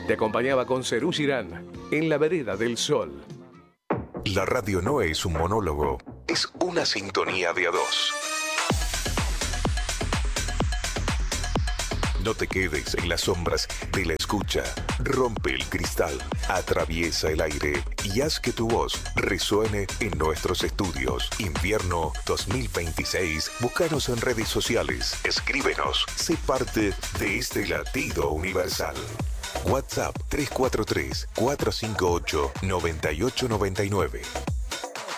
Te acompañaba con Serú Girán en La Vereda del Sol. La radio no es un monólogo, es una sintonía de a dos. No te quedes en las sombras de la escucha. Rompe el cristal, atraviesa el aire y haz que tu voz resuene en nuestros estudios. Invierno 2026. Búscanos en redes sociales. Escríbenos. Sé parte de este latido universal. WhatsApp 343-458-9899.